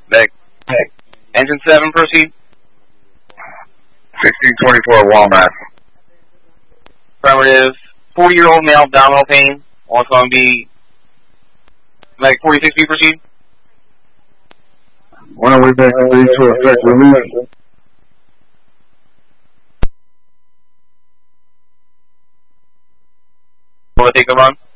Back. Engine 7, proceed. 1624 Walnut. Affirmative. 40-year-old male, abdominal pain. Also going to be Medic 46B, proceed. When are we back to effect release? Want to take the run?